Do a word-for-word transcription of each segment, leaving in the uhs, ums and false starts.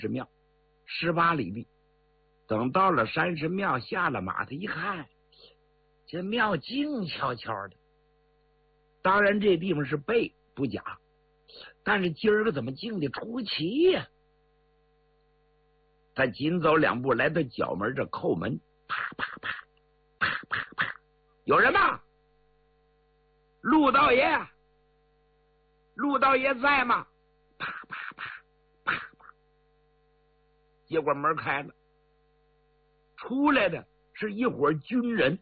神庙，十八里地。等到了山神庙，下了马，他一看，这庙静悄悄的。当然，这地方是背不假，但是今儿个怎么静的出奇呀、啊？他紧走两步，来到角门这叩门，啪啪啪啪啪啪，有人吗？陆道爷，陆道爷在吗？啪啪啪啪啪，结果门开了，出来的是一伙军人，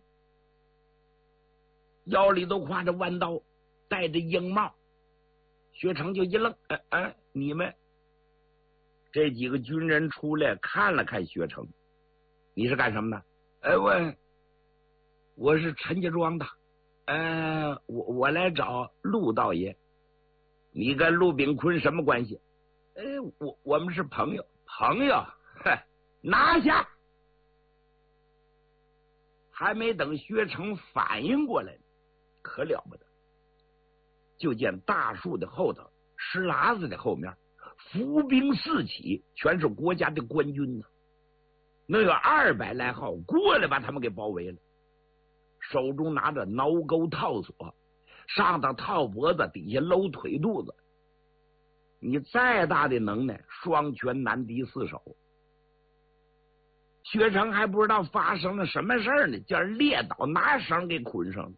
腰里都挎着弯刀，戴着鹰帽。薛成就一愣，哎哎，你们这几个军人出来看了看薛成，你是干什么的？哎，我我是陈家庄的，呃，我我来找陆道爷。你跟陆炳坤什么关系？哎，我我们是朋友，朋友，嗨，拿下！还没等薛成反应过来，可了不得，就见大树的后头，石喇子的后面，伏兵四起，全是国家的官军呢，能有二百来号过来把他们给包围了，手中拿着挠钩套索，上头套脖子，底下搂腿肚子。你再大的能耐，双拳难敌四手。薛成还不知道发生了什么事儿呢，叫人列倒，拿绳给捆上了。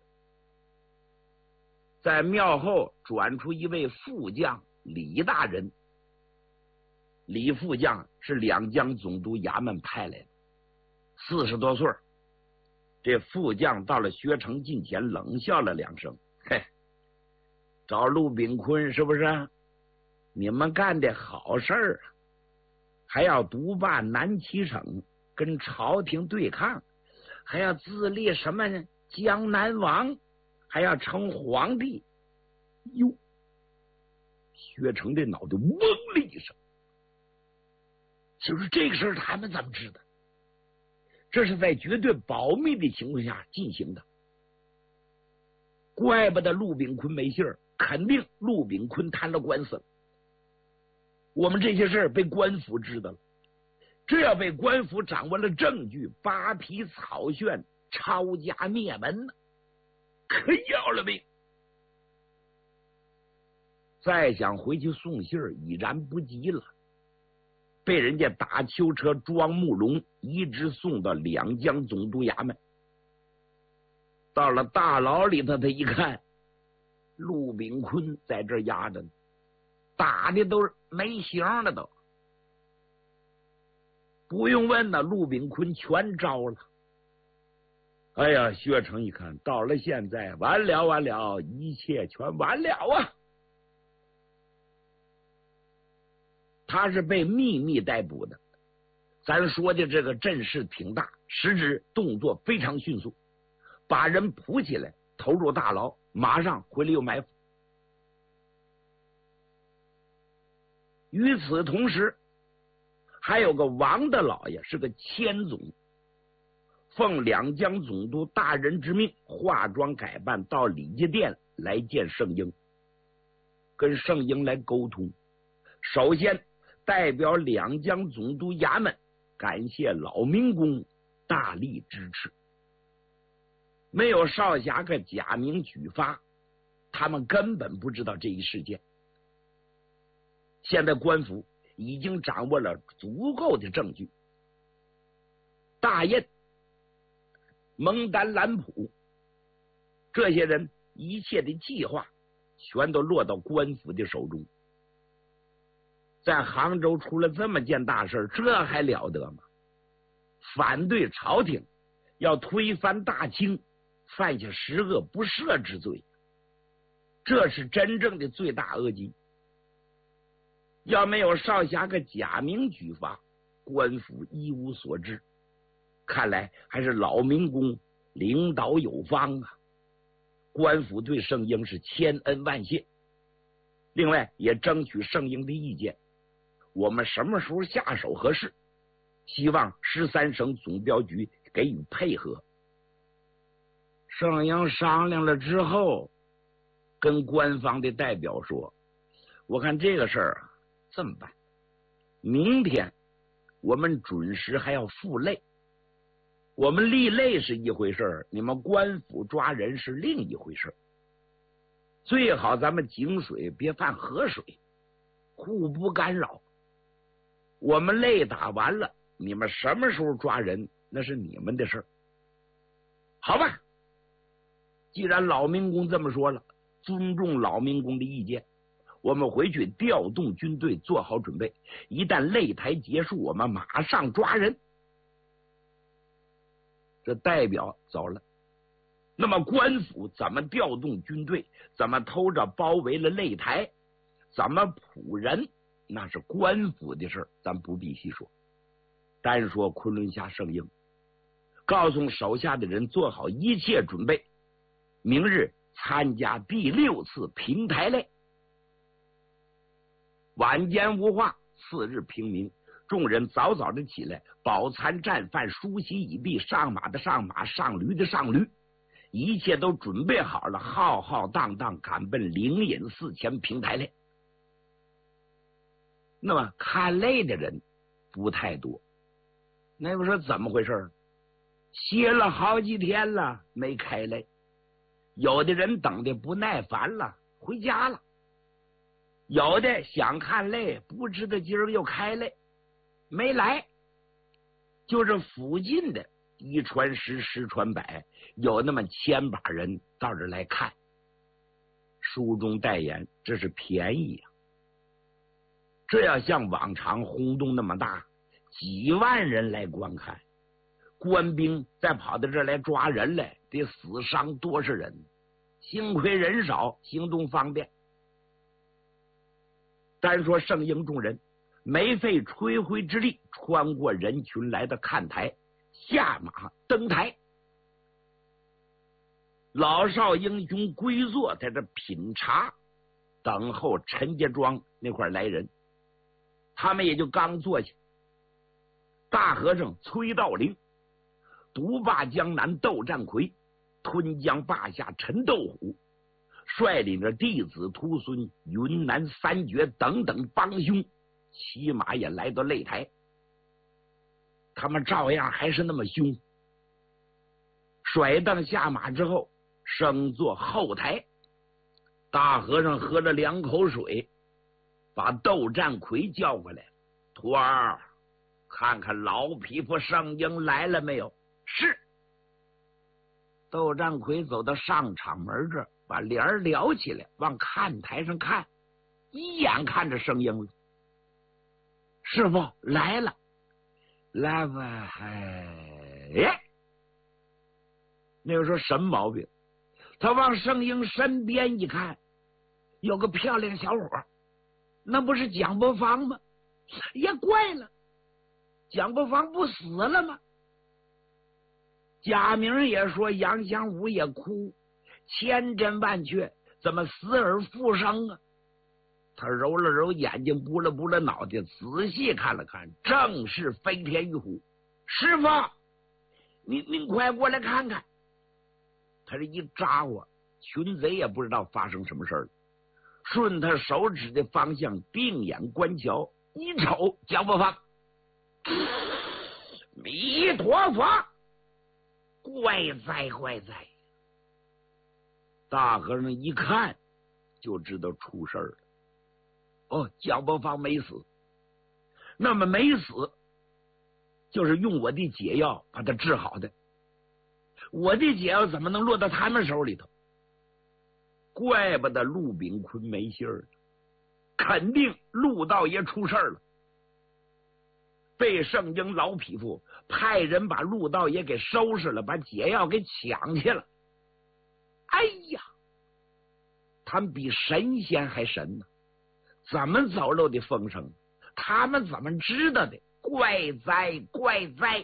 在庙后转出一位副将李大人，李副将是两江总督衙门派来的，四十多岁。这副将到了薛成近前，冷笑了两声：“嘿，找陆炳坤是不是？你们干的好事儿啊，还要独霸南齐省，跟朝廷对抗，还要自立什么江南王，还要称皇帝。”哟，薛成这脑袋嗡了一声，就是这个事儿他们怎么知道？这是在绝对保密的情况下进行的，怪不得陆炳坤没信儿，肯定陆炳坤摊了官司了。我们这些事儿被官府知道了，这要被官府掌握了证据，扒皮草炫，抄家灭门呢，可要了命。再想回去送信儿已然不及了，被人家打囚车装木龙，一直送到两江总督衙门。到了大牢里头，他一看，陆炳坤在这压着呢，打的都没形了，都不用问了，陆炳坤全招了。哎呀，薛成一看，到了现在，完了完了，一切全完了啊！他是被秘密逮捕的，咱说的这个阵势挺大，实质动作非常迅速，把人扑起来，投入大牢，马上回来又埋伏。与此同时，还有个王大老爷是个千总，奉两江总督大人之命，化妆改扮到礼节殿来见圣婴，跟圣婴来沟通。首先代表两江总督衙门感谢老民公大力支持，没有少侠个假名举发，他们根本不知道这一事件。现在官府已经掌握了足够的证据，大印、蒙丹、兰普这些人一切的计划全都落到官府的手中。在杭州出了这么件大事，这还了得吗？反对朝廷，要推翻大清，犯下十恶不赦之罪，这是真正的罪大恶极。要没有少侠个假名举发，官府一无所知。看来还是老民公领导有方啊！官府对圣婴是千恩万谢，另外也争取圣婴的意见，我们什么时候下手合适，希望十三省总镖局给予配合。圣婴商量了之后，跟官方的代表说，我看这个事儿啊，这么办， 明天我们准时还要复擂，我们立擂是一回事，你们官府抓人是另一回事。最好咱们井水别犯河水，互不干扰。我们擂打完了，你们什么时候抓人那是你们的事儿，好吧？既然老民公这么说了，尊重老民公的意见，我们回去调动军队，做好准备。一旦擂台结束，我们马上抓人。这代表走了。那么官府怎么调动军队，怎么偷着包围了擂台，怎么捕人，那是官府的事，咱不必细说。单说昆仑下圣婴，告诉手下的人做好一切准备，明日参加第六次平台擂。晚间无话，次日平明，众人早早的起来，饱餐战饭，梳洗已毕，上马的上马，上驴的上驴，一切都准备好了，浩浩荡荡赶奔灵隐寺前平台擂。那么看擂的人不太多，那个说怎么回事？歇了好几天了没开擂，有的人等的不耐烦了回家了，有的想看擂，不知道今儿又开擂没来，就是附近的一传十十传百，有那么千把人到这儿来看。书中代言，这是便宜呀、啊！这要像往常轰动那么大，几万人来观看，官兵再跑到这儿来抓人来，得死伤多少人。幸亏人少，行动方便。单说圣婴众人没费吹灰之力，穿过人群来到看台，下马登台。老少英雄归坐在这品茶，等候陈家庄那块来人。他们也就刚坐下，大和尚崔道陵、独霸江南窦战魁、吞江霸下陈斗虎，率领着弟子徒孙、云南三绝等等帮凶，骑马也来到擂台。他们照样还是那么凶。甩蹬下马之后，升坐后台。大和尚喝了两口水，把窦战魁叫过来，徒儿，看看老匹夫圣婴来了没有？是。窦战魁走到上场门这儿，把帘撩起来，往看台上看，一眼看着圣婴了。师傅来了，来吧，哎，那个说什么毛病？他往圣婴身边一看，有个漂亮小伙，那不是蒋伯芳吗？也怪了，蒋伯芳不死了吗？贾明也说杨祥武也哭，千真万确，怎么死而复生啊？他揉了揉眼睛，拨了拨了脑袋，仔细看了看，正是飞天玉虎。师傅，您您快过来看看。他这一扎我，群贼也不知道发生什么事了，顺他手指的方向定眼观瞧，一瞅蒋伯芳，弥陀佛，怪哉怪哉！大和尚一看就知道出事了。哦，蒋伯芳没死，那么没死就是用我的解药把他治好的。我的解药怎么能落到他们手里头？怪不得陆炳坤没信儿，肯定陆道爷出事了，被圣婴老匹夫派人把陆道爷给收拾了，把解药给抢去了。哎呀，他们比神仙还神呢！怎么走漏的风声？他们怎么知道的？怪哉怪哉！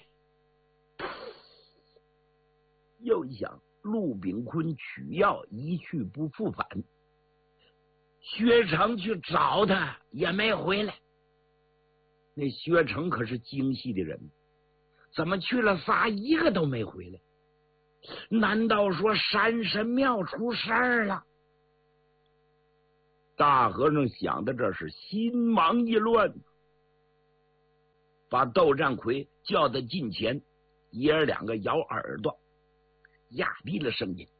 又一想，陆炳坤取药一去不复返，薛成去找他也没回来。那薛成可是精细的人，怎么去了仨一个都没回来？难道说山神庙出事儿了？大和尚想到这是心忙意乱。 把窦占奎叫到近前，爷儿两个咬耳朵，压低了声音。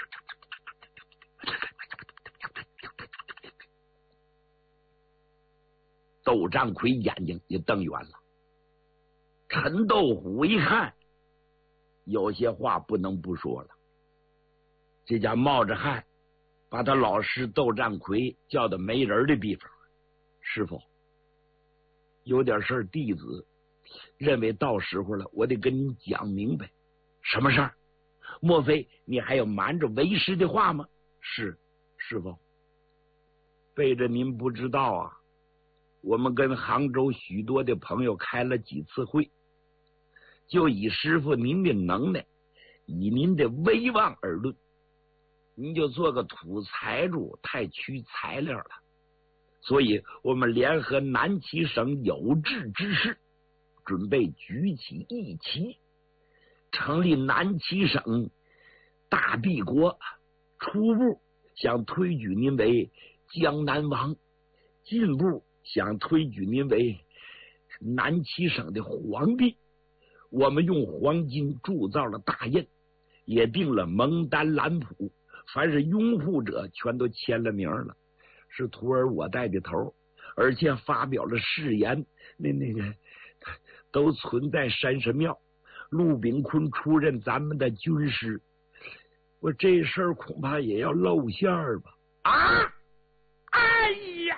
窦占奎眼睛也瞪圆了。陈斗虎一看，有些话不能不说了。这家冒着汗把他老师窦占奎叫到没人的地方。师傅，有点事儿，弟子认为到时候了，我得跟你讲明白。什么事儿？莫非你还要瞒着为师的话吗？是，师傅。背着您不知道啊，我们跟杭州许多的朋友开了几次会，就以师傅您的能耐，以您的威望而论，您就做个土财主太缺材料了。所以我们联合南齐省有志之士，准备举起义旗，成立南齐省大帝国，初步想推举您为江南王，进步想推举您为南齐省的皇帝。我们用黄金铸造了大印，也定了蒙丹蓝谱，凡是拥护者全都签了名了，是徒儿我带的头，而且发表了誓言，那那个都存在山神庙。陆炳坤出任咱们的军师，我这事儿恐怕也要露馅儿吧？啊！哎呀！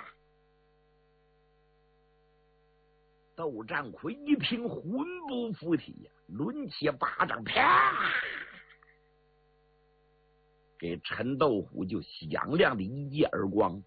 窦占奎一听，魂不附体呀，抡起巴掌，啪，给陈斗虎就响亮的一记耳光。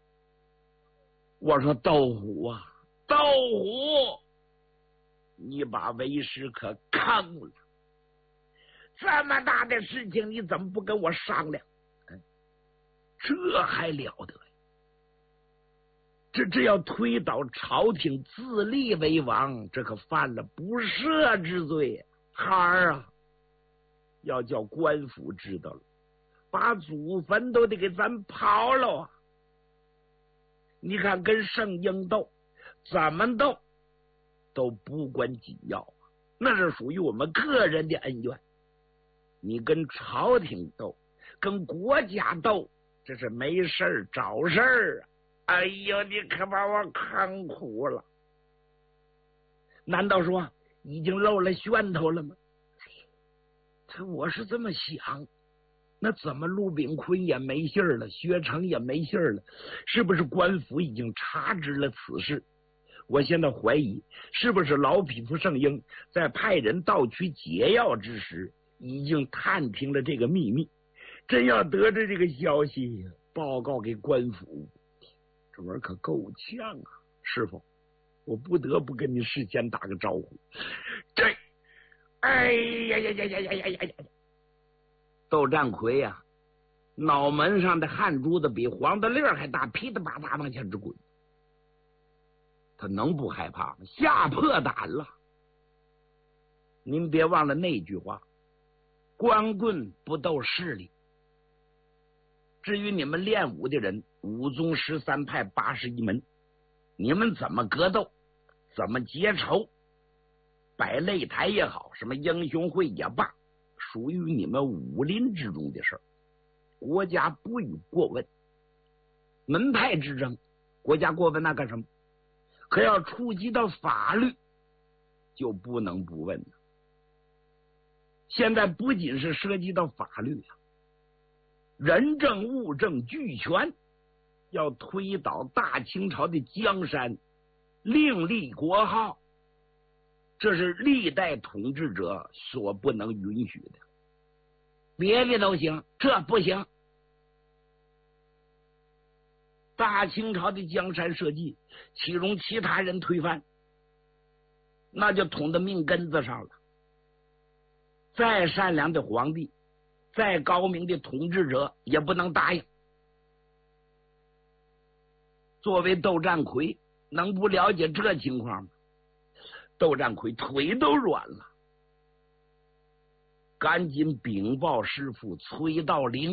我说斗虎啊，斗虎，你把为师可坑了！这么大的事情，你怎么不跟我商量？哎，这还了得呀！这这要推倒朝廷，自立为王，这可犯了不赦之罪。孩儿啊，要叫官府知道了，把祖坟都得给咱刨了啊！你看，跟圣婴斗，怎么斗都不关紧要啊，那是属于我们个人的恩怨。你跟朝廷斗，跟国家斗，这是没事儿找事儿啊！哎呦，你可把我坑苦了！难道说已经露了楦头了吗？这我是这么想，那怎么陆炳坤也没信儿了，薛成也没信儿了？是不是官府已经查知了此事？我现在怀疑，是不是老匹夫圣婴在派人盗取解药之时，已经探听了这个秘密？真要得知这个消息，报告给官府，这玩意儿可够呛啊！师傅，我不得不跟你事先打个招呼。这，哎呀呀呀呀呀呀呀呀！窦占奎呀、啊，脑门上的汗珠子比黄大粒还大，噼里啪啦往前直滚。他能不害怕吗？吓破胆了。您别忘了那句话：光棍不斗势力。至于你们练武的人，武宗十三派八十一门，你们怎么格斗，怎么结仇，摆擂台也好，什么英雄会也罢，属于你们武林之中的事儿，国家不予过问。门派之争，国家过问那干什么？可要触及到法律，就不能不问了。现在不仅是涉及到法律啊，人证物证俱全，要推倒大清朝的江山，另立国号，这是历代统治者所不能允许的。别的都行，这不行。大清朝的江山社稷，岂容其他人推翻？那就捅到命根子上了。再善良的皇帝，再高明的统治者，也不能答应。作为窦占奎，能不了解这情况吗？窦占奎腿都软了，赶紧禀报师父崔道陵，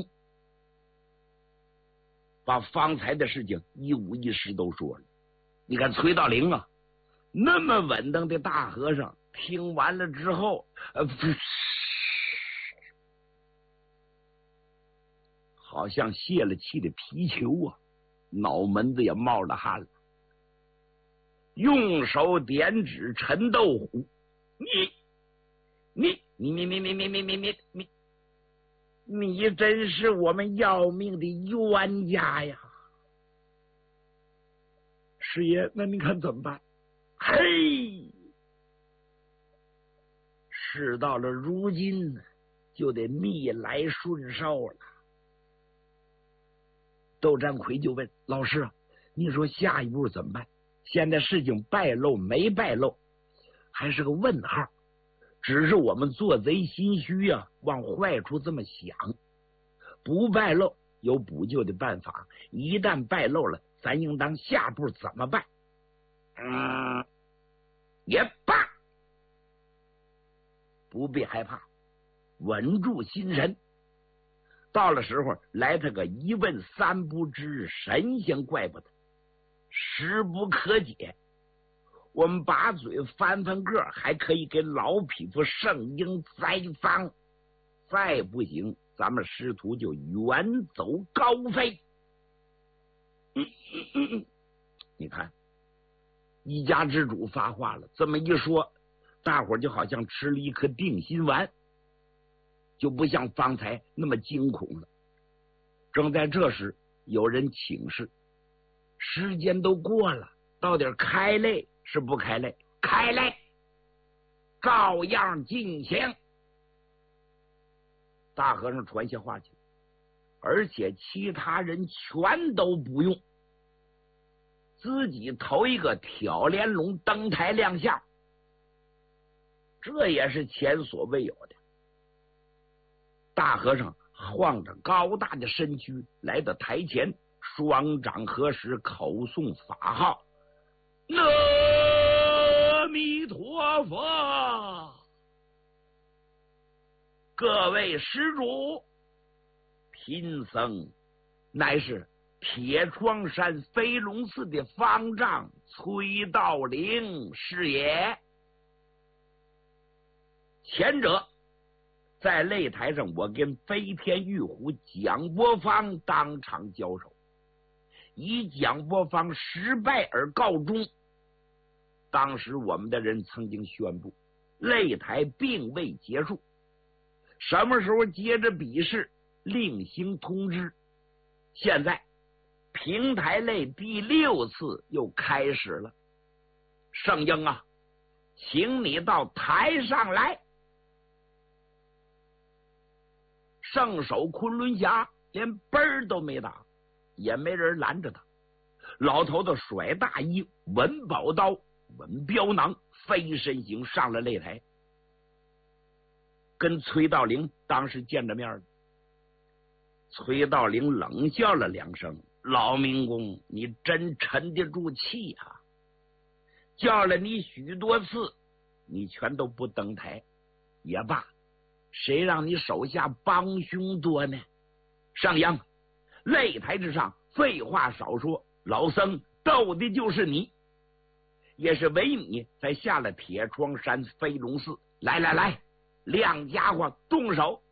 把方才的事情一五一十都说了。你看崔道陵啊， 那么稳当的大和尚听完了之后，呃，好像泄了气的皮球啊，脑门子也冒了汗了，用手点指陈豆虎：“你，你，你，你，你，你，你，你，你，你，你，你真是我们要命的冤家呀！”师爷，那你看怎么办？嘿，事到了如今，就得逆来顺受了。窦占奎就问老师啊，你说下一步怎么办？现在事情败露没败露，还是个问号。只是我们做贼心虚啊，往坏处这么想。不败露有补救的办法，一旦败露了，咱应当下步怎么办？嗯，也罢，不必害怕，稳住心神。到了时候来他个一问三不知，神仙怪不得，实不可解。我们把嘴翻翻个，还可以给老匹夫圣婴栽赃。再不行，咱们师徒就远走高飞。嗯嗯嗯嗯，你看，一家之主发话了，这么一说，大伙就好像吃了一颗定心丸，就不像方才那么惊恐了。正在这时，有人请示：时间都过了，到底开擂是不开擂？开擂，照样进行。大和尚传下话去，而且其他人全都不用，自己头一个挑帘笼登台亮相，这也是前所未有的。大和尚晃着高大的身躯来到台前，双掌合十，口诵法号：阿弥陀佛。各位施主，贫僧乃是铁窗山飞龙寺的方丈崔道灵是也。前者在擂台上，我跟飞天玉虎蒋伯方当场交手，以蒋伯方失败而告终。当时我们的人曾经宣布，擂台并未结束，什么时候接着比试另行通知。现在平台擂第六次又开始了，圣婴啊，请你到台上来。圣手昆仑侠连奔儿都没打，也没人拦着他。老头子甩大衣，稳宝刀，稳镖囊，飞身行上了擂台，跟崔道灵当时见着面了。崔道灵冷笑了两声：“老民工，你真沉得住气啊！叫了你许多次，你全都不登台。也罢，谁让你手下帮凶多呢？上阳，擂台之上，废话少说，老僧斗的就是你，也是为你才下了铁窗山飞龙寺。来来来，亮家伙，动手！”